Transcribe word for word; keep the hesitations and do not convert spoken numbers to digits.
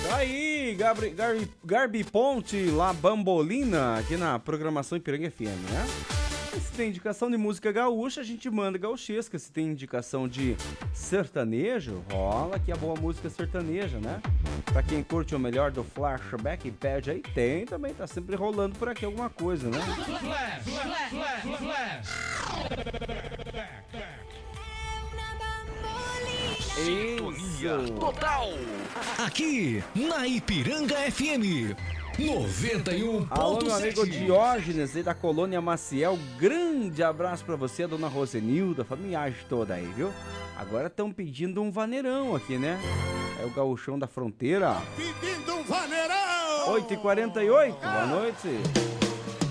Aí, Gabri, Garbi, Garbi Ponte, La Bambolina, aqui na programação Ipiranga F M, né? Se tem indicação de música gaúcha, a gente manda gauchesca. Se tem indicação de sertanejo, rola que é boa música sertaneja, né? Pra quem curte o melhor do flashback e pede aí, tem também, tá sempre rolando por aqui alguma coisa, né? Flash, flash, flash, flash. Sintonia total. Aqui na Ipiranga F M noventa e um ponto sete. Alô, meu amigo Diógenes aí da Colônia Maciel, grande abraço pra você, a dona Rosenilda, a família toda aí, viu? Agora estão pedindo um vaneirão aqui, né? É o gauchão da fronteira. Pedindo um vaneirão! oito e quarenta e oito, boa noite.